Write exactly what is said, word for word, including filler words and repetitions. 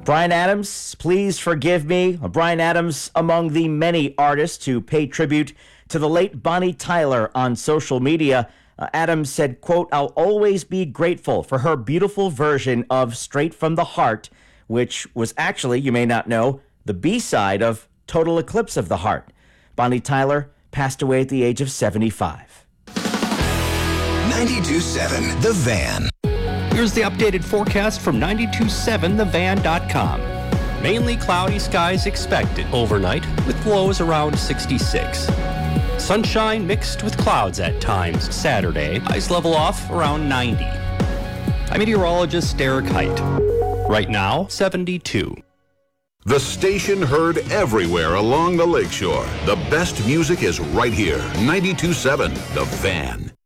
Bryan Adams, please forgive me. Bryan Adams, among the many artists who pay tribute to the late Bonnie Tyler on social media. Uh, Adams said, quote, "I'll always be grateful for her beautiful version of Straight from the Heart," which was actually, you may not know, the B-side of Total Eclipse of the Heart. Bonnie Tyler passed away at the age of seventy-five. ninety-two point seven The Van. Here's the updated forecast from ninety-two point seven the van dot com. Mainly cloudy skies expected overnight with lows around sixty-six. Sunshine mixed with clouds at times Saturday. Highs level off around ninety. I'm meteorologist Derek Height. Right now, seventy-two. The station heard everywhere along the lakeshore. The best music is right here. ninety-two point seven The Van.